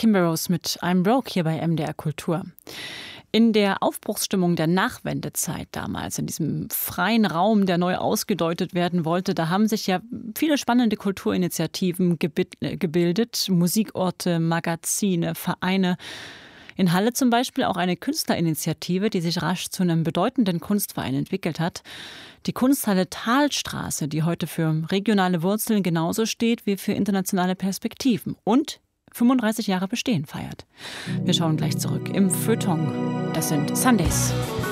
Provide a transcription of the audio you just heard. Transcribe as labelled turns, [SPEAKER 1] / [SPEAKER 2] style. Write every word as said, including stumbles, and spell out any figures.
[SPEAKER 1] Kim Burrows mit I'm Broke hier bei M D R Kultur. In der Aufbruchsstimmung der Nachwendezeit damals, in diesem freien Raum, der neu ausgedeutet werden wollte, da haben sich ja viele spannende Kulturinitiativen gebildet, Musikorte, Magazine, Vereine. In Halle zum Beispiel auch eine Künstlerinitiative, die sich rasch zu einem bedeutenden Kunstverein entwickelt hat. Die Kunsthalle Thalstraße, die heute für regionale Wurzeln genauso steht wie für internationale Perspektiven und fünfunddreißig Jahre Bestehen feiert. Wir schauen gleich zurück im Feuilleton. Das sind Sundays.